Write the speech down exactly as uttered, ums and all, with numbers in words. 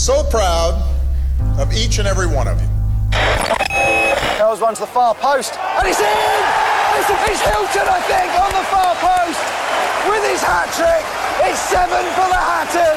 so proud of each and every one of you. Curls one to the far post, and it's in! It's, it's Hilton, I think, on the far post with his hat-trick. It's seven for the Hatters.